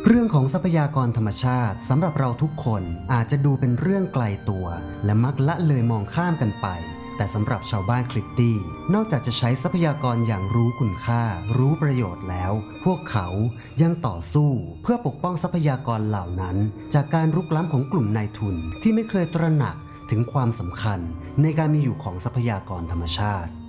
เรื่องของทรัพยากรธรรมชาติสำหรับเราทุกคนอาจจะดูเป็นเรื่องไกลตัวและมักละเลยมองข้ามกันไปแต่สำหรับชาวบ้านคลิตตี้นอกจากจะใช้ทรัพยากรอย่างรู้คุณค่ารู้ประโยชน์แล้วพวกเขายังต่อสู้เพื่อปกป้องทรัพยากรเหล่านั้นจากการรุกล้ำของกลุ่มนายทุนที่ไม่เคยตระหนักถึงความสำคัญในการมีอยู่ของทรัพยากรธรรมชาติ